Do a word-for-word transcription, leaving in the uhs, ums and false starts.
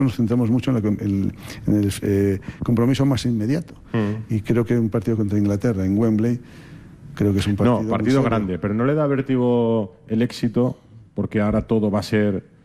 nos centramos mucho en, la, el, en el eh, compromiso más inmediato. Mm. Y creo que un partido contra Inglaterra en Wembley, creo que es un partido... No, partido grande, pero ¿no le da vértigo el éxito? Porque ahora todo va a ser